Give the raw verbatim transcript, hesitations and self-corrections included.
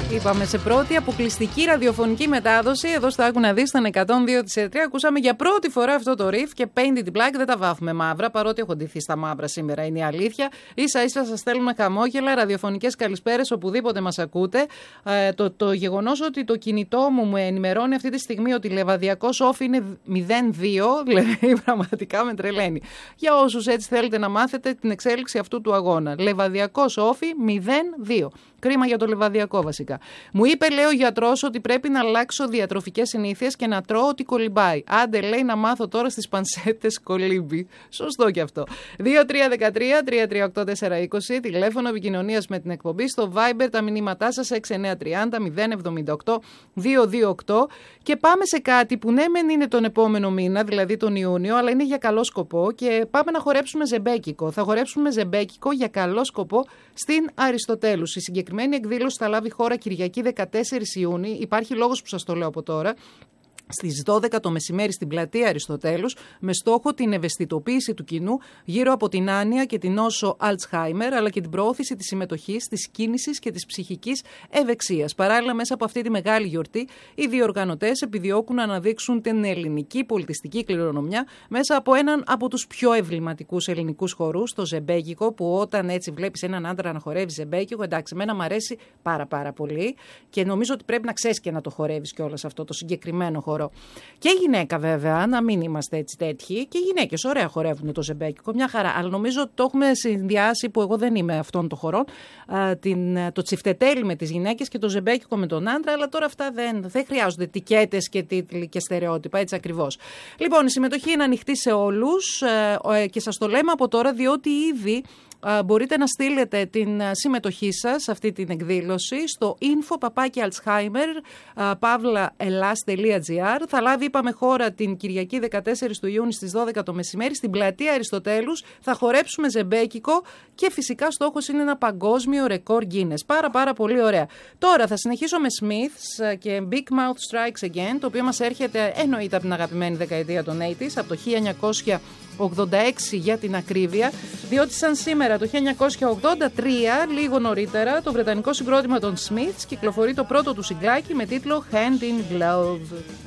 Είπαμε σε πρώτη αποκλειστική ραδιοφωνική μετάδοση. Εδώ στο Άκου να δεις, ήταν εκατόν δύο της τρία. Ακούσαμε για πρώτη φορά αυτό το riff και Painted in Black. Δεν τα βάφουμε μαύρα, παρότι έχω ντυθεί στα μαύρα σήμερα, είναι η αλήθεια. Ίσα ίσα σας στέλνουμε χαμόγελα, ραδιοφωνικές καλησπέρες οπουδήποτε μας ακούτε. Ε, το το γεγονός ότι το κινητό μου μου ενημερώνει αυτή τη στιγμή ότι λεβαδιακός off είναι μηδέν δύο, δηλαδή πραγματικά με τρελαίνει. Για όσους έτσι θέλετε να μάθετε την εξέλιξη αυτού του αγώνα. Λεβαδιακός off μηδέν δύο. Κρίμα για το λεβαδιακό βασικά. Μου είπε, λέει ο γιατρός, ότι πρέπει να αλλάξω διατροφικές συνήθειες και να τρώω ό,τι κολυμπάει. Άντε, λέει, να μάθω τώρα στις πανσέτες κολύμπι. Σωστό κι αυτό. δύο τρία ένα τρία τρία τρία οκτώ τέσσερα είκοσι, τηλέφωνο επικοινωνίας με την εκπομπή. Στο Viber τα μηνύματά σας έξι εννιά τρία μηδέν μηδέν εβδομήντα οκτώ διακόσια είκοσι οκτώ. Και πάμε σε κάτι που ναι μεν είναι τον επόμενο μήνα, δηλαδή τον Ιούνιο, αλλά είναι για καλό σκοπό και πάμε να χορέψουμε ζεμπέκικο. Θα χορέψουμε ζεμπέκικο για καλό σκοπό στην Αριστοτέλους. Η συγκεκριμένη εκδήλωση θα λάβει χώρα Κυριακή δεκατέσσερις Ιουνίου. Υπάρχει λόγος που σας το λέω από τώρα. Στις δώδεκα το μεσημέρι στην πλατεία Αριστοτέλους, με στόχο την ευαισθητοποίηση του κοινού γύρω από την άνοια και την νόσο Alzheimer, αλλά και την προώθηση της συμμετοχής, της κίνησης και της ψυχικής ευεξίας. Παράλληλα, μέσα από αυτή τη μεγάλη γιορτή, οι διοργανωτές επιδιώκουν να αναδείξουν την ελληνική πολιτιστική κληρονομιά μέσα από έναν από τους πιο εμβληματικούς ελληνικούς χορούς, το ζεμπέκικο, που όταν έτσι βλέπεις έναν άντρα να χορεύει ζεμπέκικο, εντάξει, εμένα μου αρέσει πάρα πάρα πολύ και νομίζω ότι πρέπει να ξέρεις και να το χορεύεις κιόλας αυτό το συγκεκριμένο χορό. Και γυναίκα βέβαια, να μην είμαστε έτσι τέτοιοι. Και οι γυναίκες ωραία χορεύουν το ζεμπέκικο, μια χαρά. Αλλά νομίζω ότι το έχουμε συνδυάσει, που εγώ δεν είμαι αυτών των χορών, την, το τσιφτετέλι με τις γυναίκες και το ζεμπέκικο με τον άντρα. Αλλά τώρα αυτά δεν, δεν χρειάζονται ετικέτες και τίτλοι και στερεότυπα, έτσι ακριβώς. Λοιπόν, η συμμετοχή είναι ανοιχτή σε όλους και σας το λέμε από τώρα, διότι ήδη μπορείτε να στείλετε την συμμετοχή σας σε αυτή την εκδήλωση στο info παπάκι alzheimer παύλα ελλάς τελεία τζι άρ. Θα λάβει, είπαμε, χώρα την Κυριακή δεκατέσσερις του Ιούνιου στις δώδεκα το μεσημέρι στην πλατεία Αριστοτέλους. Θα χορέψουμε ζεμπέκικο και φυσικά στόχος είναι ένα παγκόσμιο ρεκόρ Guinness. Πάρα πάρα πολύ ωραία. Τώρα θα συνεχίσω με Smiths και Big Mouth Strikes Again, το οποίο μας έρχεται εννοείται από την αγαπημένη δεκαετία των ογδόντα, από το χίλια εννιακόσια ογδόντα έξι για την ακρίβεια, διότι σαν σήμερα το χίλια εννιακόσια ογδόντα τρία, λίγο νωρίτερα, το βρετανικό συγκρότημα των Smiths κυκλοφορεί το πρώτο του συγκλάκι με τίτλο Hand in Glove.